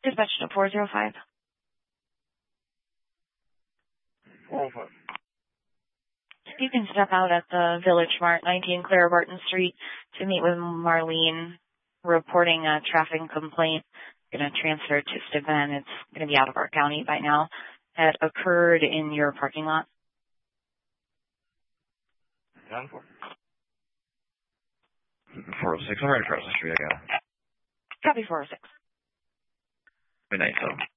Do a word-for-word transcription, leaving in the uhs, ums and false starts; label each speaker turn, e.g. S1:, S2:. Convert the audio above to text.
S1: Dispatch to four zero five.
S2: four oh five.
S1: You can step out at the Village Mart, nineteen Clara Barton Street, to meet with Marlene, reporting a traffic complaint. Going to transfer to Steuben. It's going to be out of our county by now. That occurred in your parking lot.
S2: Down for
S3: four oh six. I'm right across the street. I got it.
S1: Copy four oh six.
S3: Good night, so.